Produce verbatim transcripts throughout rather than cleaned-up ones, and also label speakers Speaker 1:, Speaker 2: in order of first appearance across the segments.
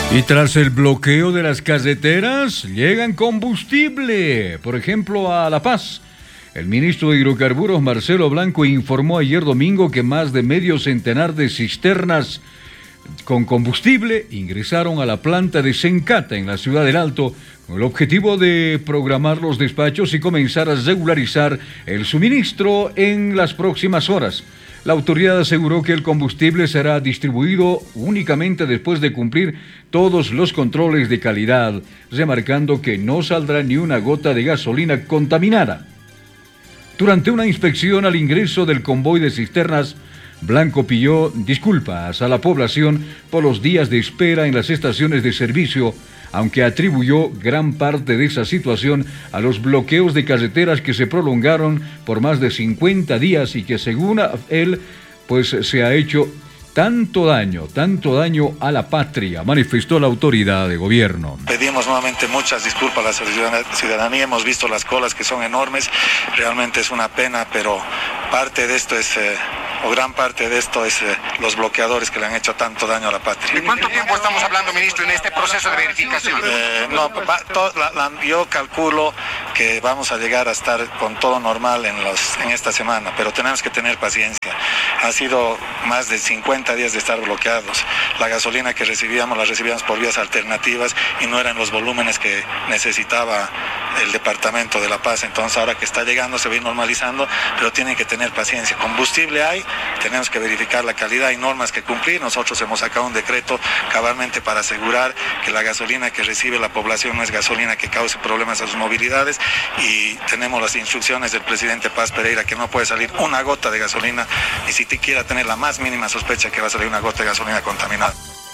Speaker 1: Y tras el bloqueo de las carreteras, llegan combustible, por ejemplo, a La Paz. El ministro de Hidrocarburos, Marcelo Blanco, informó ayer domingo que más de medio centenar de cisternas con combustible ingresaron a la planta de Sencata en la ciudad del Alto, con el objetivo de programar los despachos y comenzar a regularizar el suministro en las próximas horas. La autoridad aseguró que el combustible será distribuido únicamente después de cumplir todos los controles de calidad, remarcando que no saldrá ni una gota de gasolina contaminada. Durante una inspección al ingreso del convoy de cisternas, Blanco pidió disculpas a la población por los días de espera en las estaciones de servicio, aunque atribuyó gran parte de esa situación a los bloqueos de carreteras que se prolongaron por más de cincuenta días y que, según él, pues se ha hecho tanto daño, tanto daño a la patria, manifestó la autoridad de gobierno.
Speaker 2: Pedimos nuevamente muchas disculpas a la ciudadanía, hemos visto las colas que son enormes, realmente es una pena, pero parte de esto es... Eh, o gran parte de esto es eh, los bloqueadores que le han hecho tanto daño a la patria.
Speaker 3: ¿De cuánto tiempo estamos hablando, ministro, en este proceso de verificación?
Speaker 2: Eh, no, va, to, la, la, yo calculo que vamos a llegar a estar con todo normal en, los, en esta semana, pero tenemos que tener paciencia. Ha sido más de cincuenta días de estar bloqueados. La gasolina que recibíamos la recibíamos por vías alternativas y no eran los volúmenes que necesitaba el departamento de La Paz. Entonces ahora que está llegando se va a ir normalizando, pero tienen que tener paciencia. Combustible hay, tenemos que verificar la calidad, hay normas que cumplir. Nosotros hemos sacado un decreto cabalmente para asegurar que la gasolina que recibe la población no es gasolina que cause problemas a sus movilidades, y tenemos las instrucciones del presidente Paz Pereira que no puede salir una gota de gasolina, ni siquiera tener la más mínima sospecha que va a salir una gota de gasolina contaminada.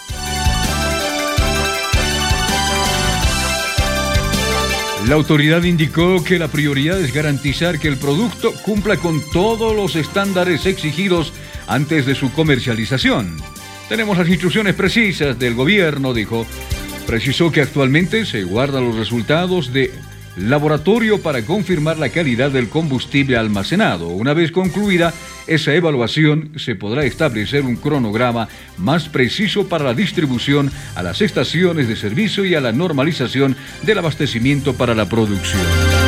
Speaker 1: La autoridad indicó que la prioridad es garantizar que el producto cumpla con todos los estándares exigidos antes de su comercialización. Tenemos las instrucciones precisas del gobierno, dijo. Precisó que actualmente se guardan los resultados de laboratorio para confirmar la calidad del combustible almacenado. Una vez concluida esa evaluación, se podrá establecer un cronograma más preciso para la distribución a las estaciones de servicio y a la normalización del abastecimiento para la producción.